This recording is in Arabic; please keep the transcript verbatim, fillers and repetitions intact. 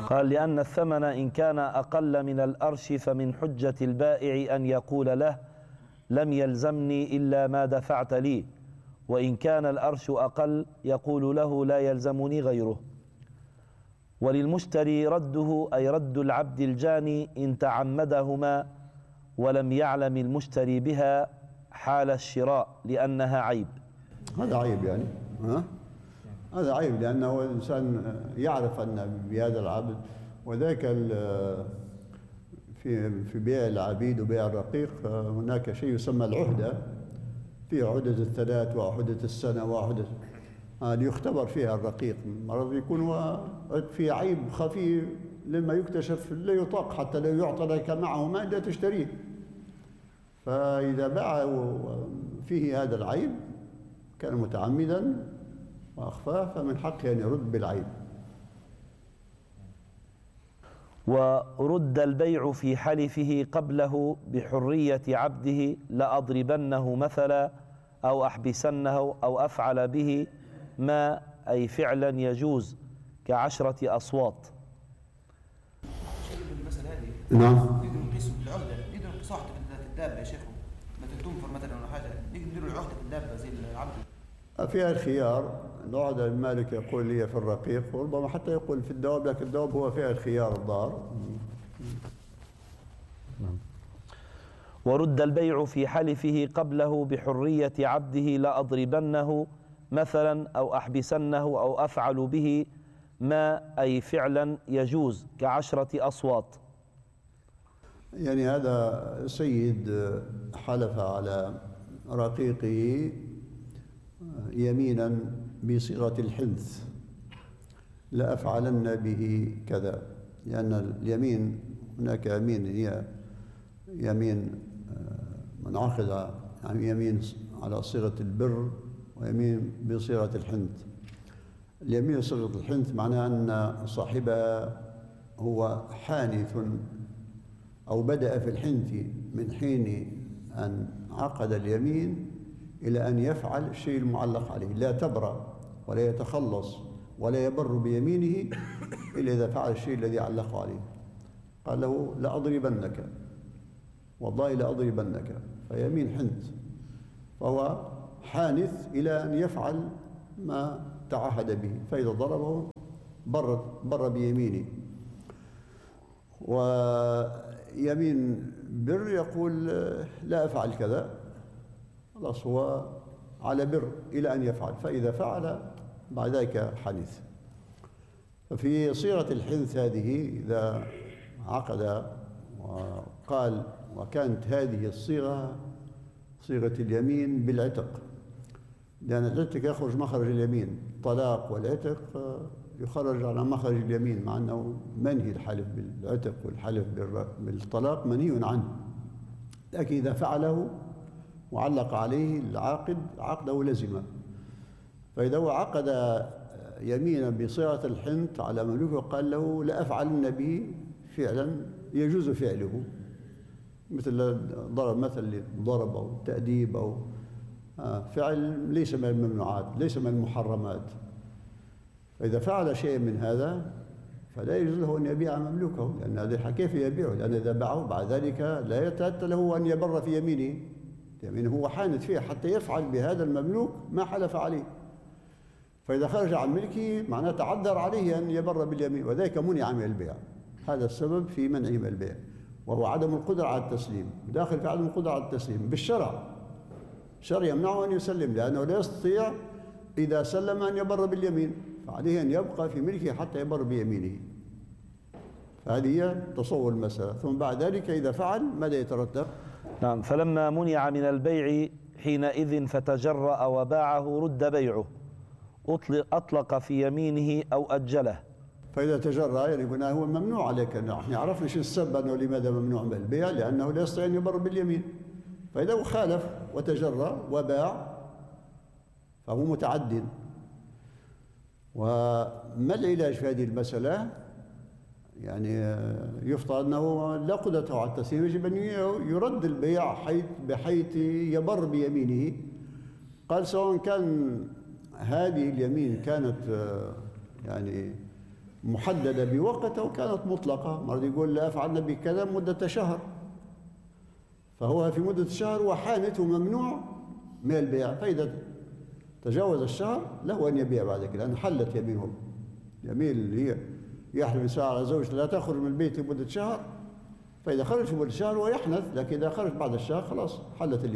قال: لأن الثمن إن كان أقل من الأرش فمن حجة البائع أن يقول له: لم يلزمني إلا ما دفعت لي، وإن كان الأرش أقل يقول له: لا يلزمني غيره. وللمشتري رده، أي رد العبد الجاني إن تعمدهما ولم يعلم المشتري بها حال الشراء لأنها عيب. هذا عيب يعني ها؟ هذا عيب لأنه الإنسان يعرف أن بهذا العبد، وذاك في في بيع العبيد وبيع الرقيق هناك شيء يسمى العهدة، في عهدة الثلاث وعهدة السنة وعهدة هذه يختبر فيها الرقيق، مرات يكون في عيب خفي لما يكتشف لا يطاق حتى لا يعطى لك معه ما لا تشتريه. فإذا باع فيه هذا العيب كان متعمدا وأخفاه فمن حقه أن يرد بالعيب. ورد البيع في حلفه قبله بحرية عبده لأضربنه مثلا أو أحبسنه أو أفعل به ما، أي فعلا يجوز كعشرة أصوات. المسألة هذه نعم. نقدر نقيسوا بالعهدة، نقدر نقيسوا عهدة في الدابة يا شيخ، مثلا تنفر مثلا ولا حاجة، نقدر نديروا العهدة في الدابة زي العبد. فيها الخيار، العهدة المالك يقول لي في الرقيق وربما حتى يقول في الدواب، لكن الدواب هو فيها الخيار الضار. نعم. ورد البيع في حلفه قبله بحرية عبده لأضربنه مثلا أو أحبسنه أو أفعل به ما، أي فعلا يجوز كعشرة أصوات. يعني هذا سيد حلف على رقيقه يمينا بصيغة الحنث: لأفعلن به كذا، لأن اليمين هناك يمين هي يمين منعقدة، يعني يمين على صيغة البر ويمين بصيغة الحنث. اليمين بصيغة الحنث معناها أن صاحبها هو حانث أو بدأ في الحنث من حين أن عقد اليمين إلى أن يفعل الشيء المعلق عليه، لا تبرأ ولا يتخلص ولا يبر بيمينه إلا إذا فعل الشيء الذي علق عليه. قال له: لأضربنك، والله لأضربنك، فيمين حنث، فهو حانث إلى أن يفعل ما تعهد به، فإذا ضربه بر, بر بيمينه. ويمين بر يقول: لا أفعل كذا، خلاص هو على بر إلى أن يفعل، فإذا فعل بعد ذلك حنث. ففي صيغة الحنث هذه إذا عقد وقال، وكانت هذه الصيغة صيغة اليمين بالعتق، لأن العتق يخرج مخرج اليمين، الطلاق والعتق يخرج على مخرج اليمين، مع أنه منهي الحلف بالعتق والحلف بالطلاق منهي عنه، لكن إذا فعله وعلق عليه العاقد عقده لزمه. فإذا هو عقد يمينا بصيغة الحنث على مملوكه وقال له: لأفعلن به فعلا يجوز فعله، مثل ضرب مثل ضرب أو تأديب أو فعل ليس من الممنوعات، ليس من المحرمات. فإذا فعل شيء من هذا فلا يجوز له أن يبيع مملوكه، لأن هذا كيف يبيعه؟ لأن إذا باعه بعد ذلك لا يتأتى له أن يبر في يمينه، يمينه هو حانث فيه حتى يفعل بهذا المملوك ما حلف عليه. فإذا خرج عن ملكه معناه تعذر عليه أن يبر باليمين، وذلك منع من البيع. هذا السبب في منعه من البيع، وهو عدم القدرة على التسليم، داخل في عدم القدرة على التسليم بالشرع. الشرع يمنعه أن يسلم، لأنه لا يستطيع إذا سلم أن يبر باليمين، فعليه أن يبقى في ملكه حتى يبر بيمينه. فهذه هي تصور المسألة. ثم بعد ذلك إذا فعل ماذا يترتب؟ نعم. فلما منع من البيع حينئذ فتجرأ وباعه رد بيعه، أطلق في يمينه أو أجله. فإذا تجرأ يعني قلنا هو ممنوع عليك، نحن عرفنا شو السبب أنه لماذا ممنوع من البيع، لأنه لا يستطيع أن يبر باليمين. فإذا هو خالف وتجرأ وباع فهو متعد. وما العلاج في هذه المسألة؟ يعني يفترض أنه لا قدرة على التسليم، يجب أن يرد البيع حيث بحيث يبر بيمينه. قال: سواء كان هذه اليمين كانت يعني محددة بوقت أو كانت مطلقة. مرة يقول لا أفعلن بكذا مدة شهر، فهو في مدة الشهر وحانت وممنوع من البيع، فإذا تجاوز الشهر له أن يبيع بعد كده، لأن حلت يمينه. يمين اللي هي يحلف الإنسان على زوجته لا تخرج من البيت لمدة شهر، فإذا خرج في مدة شهر هو يحنث، لكن إذا خرج بعد الشهر خلاص حلت اليمين.